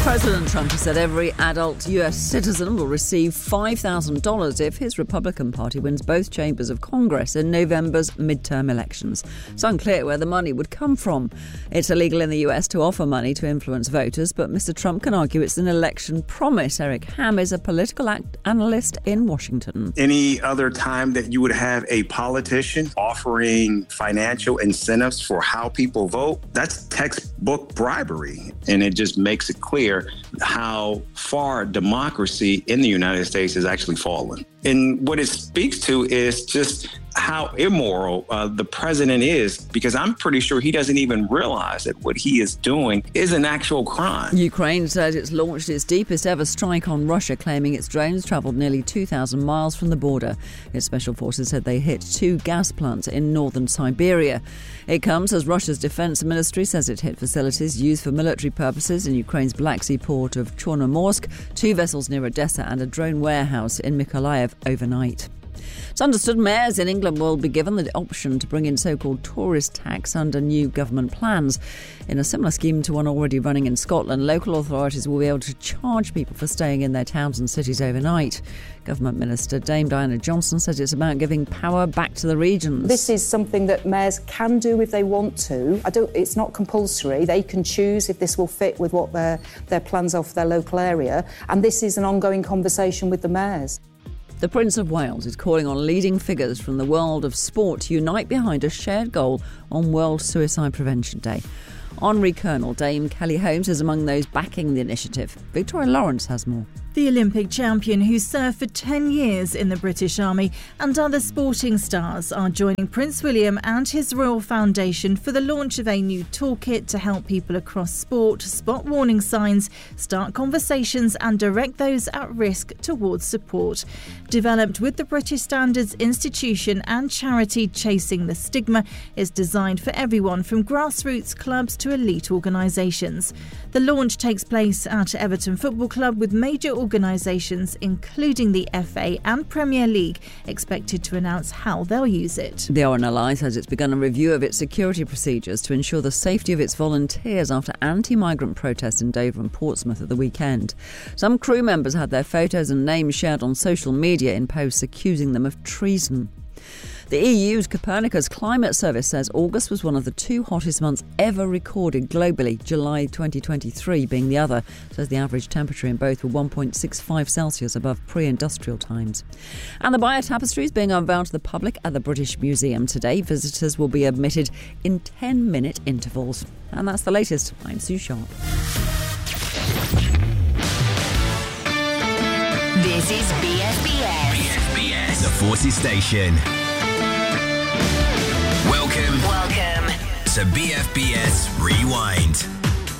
President Trump has said every adult US citizen will receive $5,000 if his Republican Party wins both chambers of Congress in November's midterm elections. It's unclear where the money would come from. It's illegal in the US to offer money to influence voters, but Mr. Trump can argue it's an election promise. Eric Ham is a political analyst in Washington. Any other time that you would have a politician offering financial incentives for how people vote, that's textbook bribery. And it just makes it clear how far democracy in the United States has actually fallen. And what it speaks to is just how immoral the president is, because I'm pretty sure he doesn't even realize that what he is doing is an actual crime. Ukraine says it's launched its deepest ever strike on Russia, claiming its drones travelled nearly 2,000 miles from the border. Its special forces said they hit 2 gas plants in northern Siberia. It comes as Russia's defence ministry says it hit facilities used for military purposes in Ukraine's Black Sea port of Chornomorsk, 2 vessels near Odessa and a drone warehouse in Mykolaiv overnight. It's understood mayors in England will be given the option to bring in so-called tourist tax under new government plans. In a similar scheme to one already running in Scotland, local authorities will be able to charge people for staying in their towns and cities overnight. Government Minister Dame Diana Johnson says it's about giving power back to the regions. This is something that mayors can do if they want to. It's not compulsory. They can choose if this will fit with what their plans are for their local area. And this is an ongoing conversation with the mayors. The Prince of Wales is calling on leading figures from the world of sport to unite behind a shared goal on World Suicide Prevention Day. Honorary Colonel Dame Kelly Holmes is among those backing the initiative. Victoria Lawrence has more. The Olympic champion who served for 10 years in the British Army and other sporting stars are joining Prince William and his Royal Foundation for the launch of a new toolkit to help people across sport spot warning signs, start conversations and direct those at risk towards support. Developed with the British Standards Institution and charity Chasing the Stigma, is designed for everyone from grassroots clubs to elite organisations. The launch takes place at Everton Football Club with major organisations including the FA and Premier League expected to announce how they'll use it. The RNLI says it's begun a review of its security procedures to ensure the safety of its volunteers after anti-migrant protests in Dover and Portsmouth at the weekend. Some crew members had their photos and names shared on social media in posts accusing them of treason. The EU's Copernicus Climate Service says August was one of the 2 hottest months ever recorded globally, July 2023 being the other. Says the average temperature in both were 1.65 Celsius above pre-industrial times. And the Bio Tapestry is being unveiled to the public at the British Museum today. Visitors will be admitted in 10-minute intervals. And that's the latest. I'm Sue Sharp. This is BFBS. BFBS, the Forces Station. Welcome to BFBS Rewind.